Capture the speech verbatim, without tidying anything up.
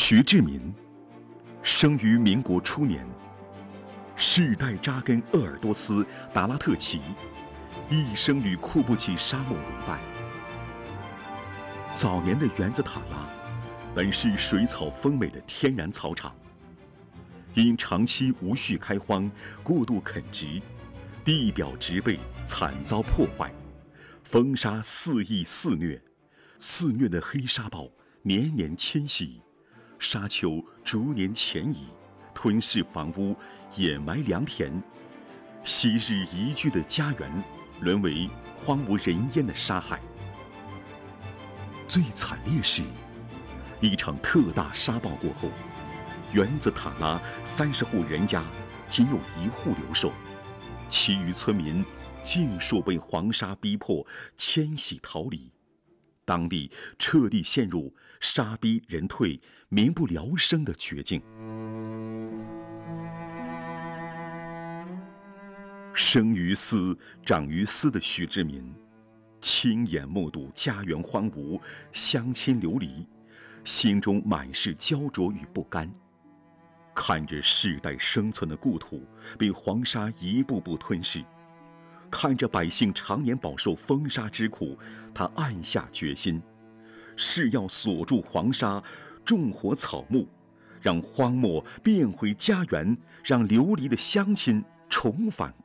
徐志民，生于民国初年，世代扎根鄂尔多斯、达拉特旗，一生与库布齐沙漠为伴。早年的园子塔拉，本是水草丰美的天然草场，因长期无序开荒、过度垦殖，地表植被惨遭破坏，风沙肆意肆虐，肆虐的黑沙暴年年迁徙，沙丘逐年前移，吞噬房屋，掩埋良田，昔日宜居的家园沦为荒无人烟的沙海。最惨烈是，一场特大沙暴过后，园子塔拉三十户人家仅有一户留守，其余村民尽数被黄沙逼迫迁徙逃离，当地彻底陷入沙逼人退、民不聊生的绝境。生于斯、长于斯的徐志民，亲眼目睹家园荒芜、乡亲流离，心中满是焦灼与不甘。看着世代生存的故土被黄沙一步步吞噬，看着百姓常年饱受风沙之苦，他暗下决心，是要锁住黄沙，种活草木，让荒漠变回家园，让流离的乡亲重返